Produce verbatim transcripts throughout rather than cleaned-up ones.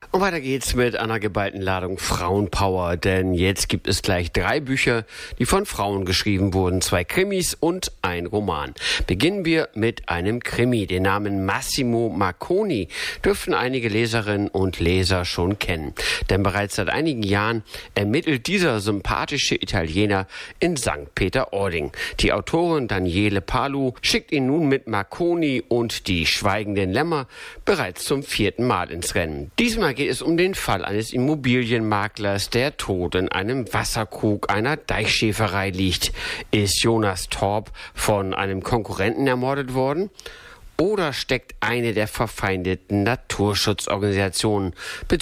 Und weiter geht's mit einer geballten Ladung Frauenpower, denn jetzt gibt es gleich drei Bücher, die von Frauen geschrieben wurden, zwei Krimis und ein Roman. Beginnen wir mit einem Krimi. Den Namen Massimo Marconi dürften einige Leserinnen und Leser schon kennen, denn bereits seit einigen Jahren ermittelt dieser sympathische Italiener in Sankt Peter-Ording. Die Autorin Daniele Palu schickt ihn nun mit Marconi und die schweigenden Lämmer bereits zum vierten Mal ins Rennen. Diesmal geht es um den Fall eines Immobilienmaklers, der tot in einem Wasserkrug einer Deichschäferei liegt. Ist Jonas Torp von einem Konkurrenten ermordet worden? Oder steckt eine der verfeindeten Naturschutzorganisationen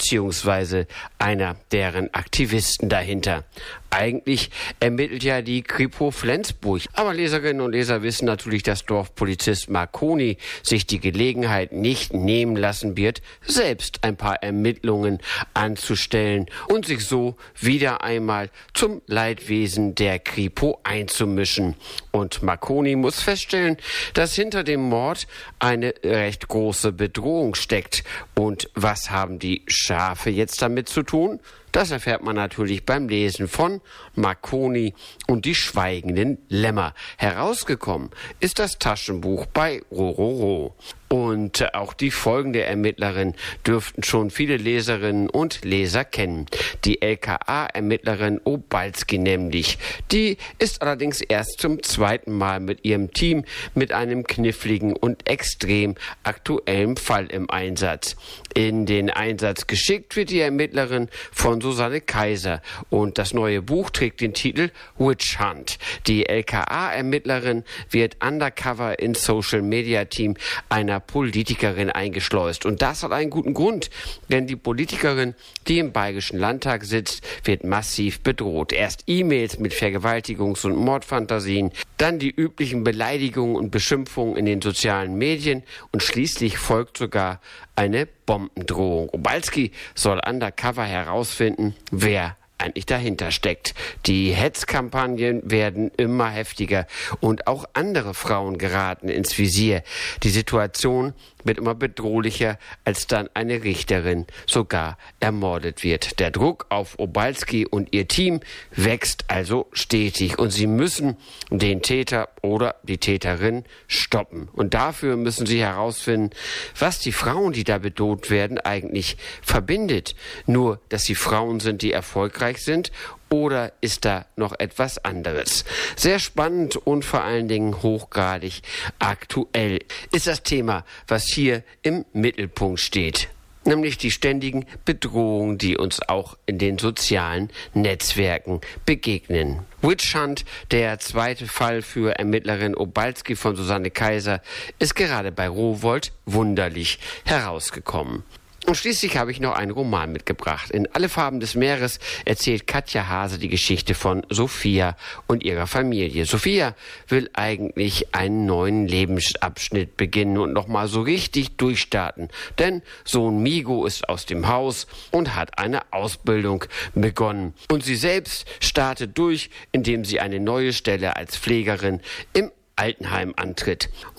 bzw. einer deren Aktivisten dahinter? Eigentlich ermittelt ja die Kripo Flensburg. Aber Leserinnen und Leser wissen natürlich, dass Dorfpolizist Marconi sich die Gelegenheit nicht nehmen lassen wird, selbst ein paar Ermittlungen anzustellen und sich so wieder einmal zum Leidwesen der Kripo einzumischen. Und Marconi muss feststellen, dass hinter dem Mord eine recht große Bedrohung steckt. Und was haben die Schafe jetzt damit zu tun? Das erfährt man natürlich beim Lesen von Marconi und die schweigenden Lämmer. Herausgekommen ist das Taschenbuch bei Rororo. Und auch die folgende Ermittlerin dürften schon viele Leserinnen und Leser kennen. Die L K A-Ermittlerin Obalski nämlich. Die ist allerdings erst zum zweiten Mal mit ihrem Team mit einem kniffligen und extrem aktuellen Fall im Einsatz. In den Einsatz geschickt wird die Ermittlerin von Susanne Kaiser und das neue Buch trägt den Titel Witch Hunt. Die L K A-Ermittlerin wird undercover ins Social-Media-Team einer Politikerin eingeschleust. Und das hat einen guten Grund, denn die Politikerin, die im Bayerischen Landtag sitzt, wird massiv bedroht. Erst E-Mails mit Vergewaltigungs- und Mordfantasien, dann die üblichen Beleidigungen und Beschimpfungen in den sozialen Medien und schließlich folgt sogar eine Bombendrohung. Obalski soll undercover herausfinden, wer eigentlich dahinter steckt. Die Hetzkampagnen werden immer heftiger und auch andere Frauen geraten ins Visier. Die Situation wird immer bedrohlicher, als dann eine Richterin sogar ermordet wird. Der Druck auf Obalski und ihr Team wächst also stetig und sie müssen den Täter oder die Täterin stoppen. Und dafür müssen sie herausfinden, was die Frauen, die da bedroht werden, eigentlich verbindet. Nur, dass sie Frauen sind, die erfolgreich sind, oder ist da noch etwas anderes? Sehr spannend und vor allen Dingen hochgradig aktuell ist das Thema, was hier im Mittelpunkt steht. Nämlich die ständigen Bedrohungen, die uns auch in den sozialen Netzwerken begegnen. Witch Hunt, der zweite Fall für Ermittlerin Obalski von Susanne Kaiser, ist gerade bei Rowohlt wunderlich herausgekommen. Und schließlich habe ich noch einen Roman mitgebracht. In Alle Farben des Meeres erzählt Katja Hase die Geschichte von Sophia und ihrer Familie. Sophia will eigentlich einen neuen Lebensabschnitt beginnen und nochmal so richtig durchstarten. Denn Sohn Migo ist aus dem Haus und hat eine Ausbildung begonnen. Und sie selbst startet durch, indem sie eine neue Stelle als Pflegerin im Altenheim antritt.